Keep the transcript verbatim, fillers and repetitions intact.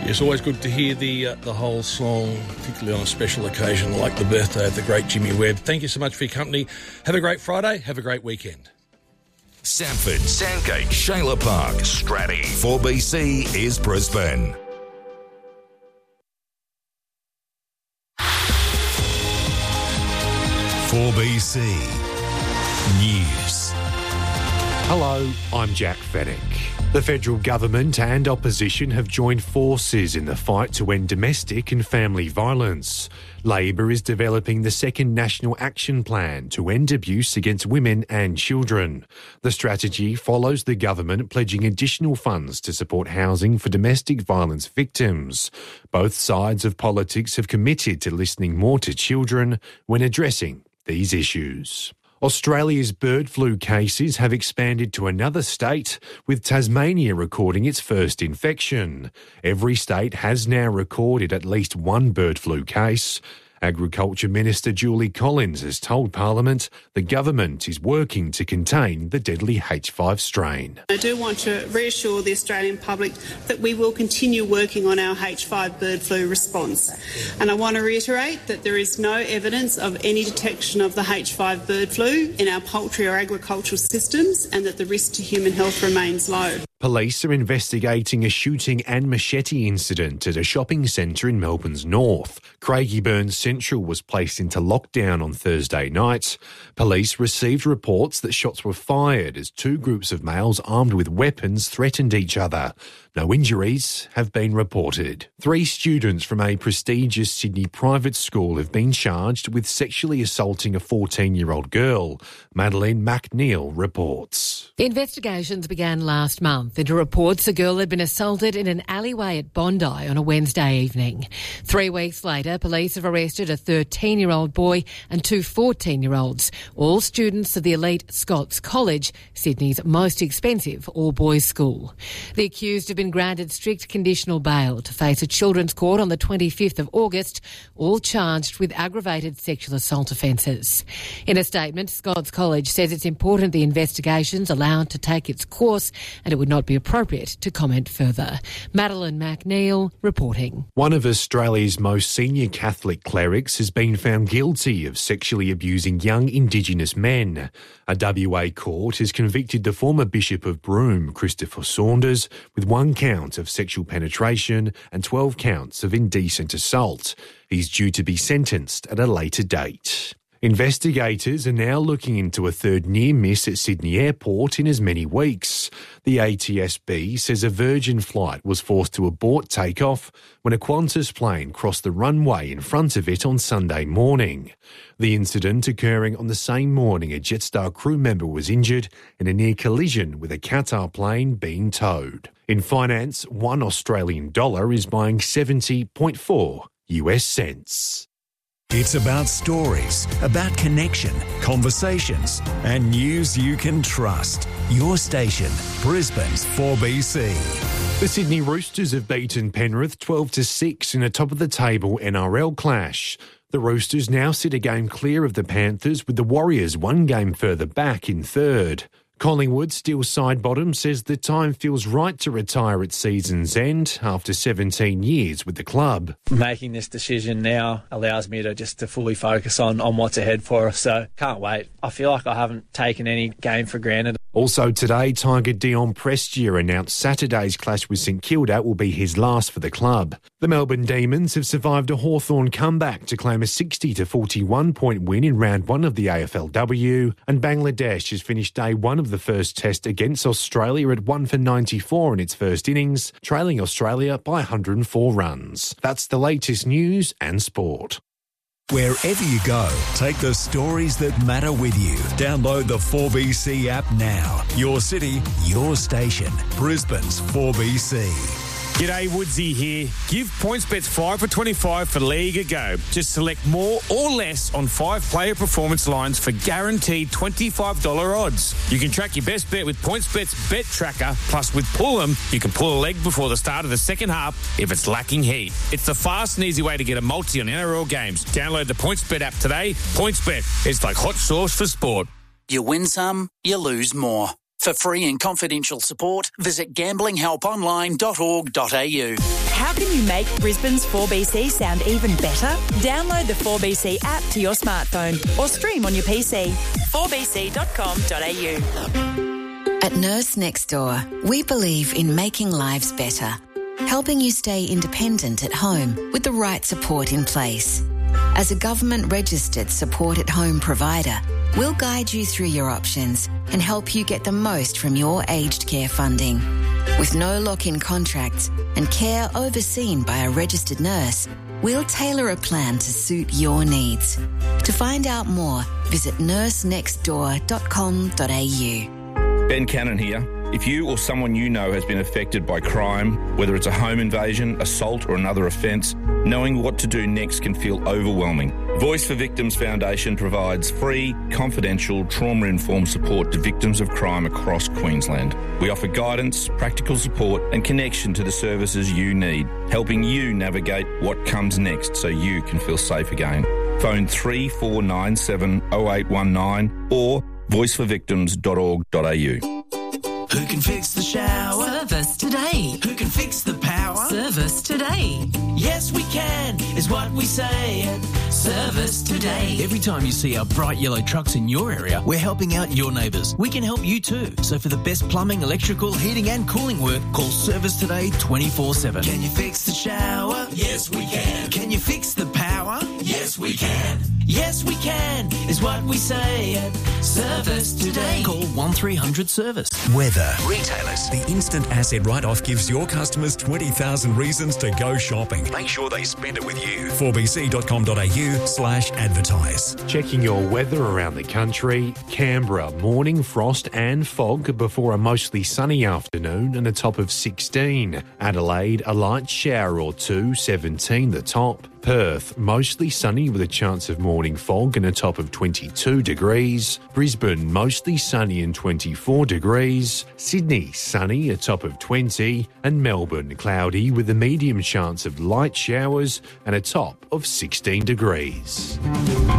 It's always good to hear the uh, the whole song, particularly on a special occasion like the birthday of the great Jimmy Webb. Thank you so much for your company. Have a great Friday. Have a great weekend. Sanford, Sandgate, Shayla Park, Stratty. four B C is Brisbane. four B C News. Hello, I'm Jack Fennick. The federal government and opposition have joined forces in the fight to end domestic and family violence. Labor is developing the second National Action Plan to end abuse against women and children. The strategy follows the government pledging additional funds to support housing for domestic violence victims. Both sides of politics have committed to listening more to children when addressing these issues. Australia's bird flu cases have expanded to another state, with Tasmania recording its first infection. Every state has now recorded at least one bird flu case. Agriculture Minister Julie Collins has told Parliament the government is working to contain the deadly H five strain. I do want to reassure the Australian public that we will continue working on our H five bird flu response. And I want to reiterate that there is no evidence of any detection of the H five bird flu in our poultry or agricultural systems, and that the risk to human health remains low. Police are investigating a shooting and machete incident at a shopping centre in Melbourne's north. Craigieburn Central was placed into lockdown on Thursday night. Police received reports that shots were fired as two groups of males armed with weapons threatened each other. No injuries have been reported. Three students from a prestigious Sydney private school have been charged with sexually assaulting a fourteen-year-old girl. Madeleine McNeil reports. Investigations began last month into reports a girl had been assaulted in an alleyway at Bondi on a Wednesday evening. Three weeks later, police have arrested a thirteen-year-old boy and two fourteen-year-olds, all students of the elite Scots College, Sydney's most expensive all-boys school. The accused have been granted strict conditional bail to face a children's court on the twenty-fifth of August, all charged with aggravated sexual assault offences. In a statement, Scots College says it's important the investigation's allowed to take its course and it would not be appropriate to comment further. Madeleine McNeil reporting. One of Australia's most senior Catholic clerics has been found guilty of sexually abusing young Indigenous men. A W A court has convicted the former Bishop of Broome, Christopher Saunders, with one count of sexual penetration and twelve counts of indecent assault. He's due to be sentenced at a later date. Investigators are now looking into a third near miss at Sydney Airport in as many weeks. The A T S B says a Virgin flight was forced to abort takeoff when a Qantas plane crossed the runway in front of it on Sunday morning. The incident occurring on the same morning a Jetstar crew member was injured in a near collision with a Qatar plane being towed. In finance, one Australian dollar is buying seventy point four U S cents. It's about stories, about connection, conversations, and news you can trust. Your station, Brisbane's four B C. The Sydney Roosters have beaten Penrith twelve to six in a top-of-the-table N R L clash. The Roosters now sit a game clear of the Panthers, with the Warriors one game further back in third. Collingwood, still side bottom, says the time feels right to retire at season's end after seventeen years with the club. Making this decision now allows me to just to fully focus on, on what's ahead for us, so can't wait. I feel like I haven't taken any game for granted. Also today, Tiger Dion Prestia announced Saturday's clash with St Kilda will be his last for the club. The Melbourne Demons have survived a Hawthorn comeback to claim a sixty to forty-one point win in round one of the A F L W, and Bangladesh has finished day one of the first test against Australia at one for ninety-four in its first innings, trailing Australia by one hundred four runs. That's the latest news and sport. Wherever you go, take the stories that matter with you. Download the four B C app now. Your city, your station. Brisbane's four B C. G'day, Woodsy here. Give PointsBet five for twenty-five for League a go. Just select more or less on five player performance lines for guaranteed twenty-five dollars odds. You can track your best bet with PointsBet's Bet Tracker. Plus, with Pull 'em, you can pull a leg before the start of the second half if it's lacking heat. It's the fast and easy way to get a multi on N R L games. Download the PointsBet app today. PointsBet, it's like hot sauce for sport. You win some, you lose more. For free and confidential support, visit gambling help online dot org dot a u. How can you make Brisbane's four B C sound even better? Download the four B C app to your smartphone or stream on your P C. four b c dot com dot a u. At Nurse Next Door, we believe in making lives better, helping you stay independent at home with the right support in place. As a government-registered support-at-home provider, we'll guide you through your options and help you get the most from your aged care funding. With no lock-in contracts and care overseen by a registered nurse, we'll tailor a plan to suit your needs. To find out more, visit nurse next door dot com dot a u. Ben Cannon here. If you or someone you know has been affected by crime, whether it's a home invasion, assault or another offence, knowing what to do next can feel overwhelming. Voice for Victims Foundation provides free, confidential, trauma-informed support to victims of crime across Queensland. We offer guidance, practical support and connection to the services you need, helping you navigate what comes next so you can feel safe again. Phone three four nine seven oh eight one nine or voice for victims dot org dot a u. Who can fix the shower? Service today. Who can fix the power? Service today. Yes, we can, is what we say at Service Today. Every time you see our bright yellow trucks in your area, we're helping out your neighbours. We can help you too. So for the best plumbing, electrical, heating and cooling work, call Service Today twenty-four seven. Can you fix the shower? Yes, we can. Can you fix the power? Yes, we can. Yes, we can, is what we say at Service Today. Call one three hundred service. Weather. Retailers. The instant asset write-off gives your customers twenty thousand reasons to go shopping. Make sure they spend it with you. four b c dot com dot a u slash advertise. Checking your weather around the country. Canberra, morning frost and fog before a mostly sunny afternoon and a top of sixteen. Adelaide, a light shower or two, seventeen the top. Perth, mostly sunny with a chance of morning fog and a top of twenty-two degrees. Brisbane, mostly sunny and twenty-four degrees. Sydney, sunny, a top of twenty. And Melbourne, cloudy with a medium chance of light showers and a top of sixteen degrees.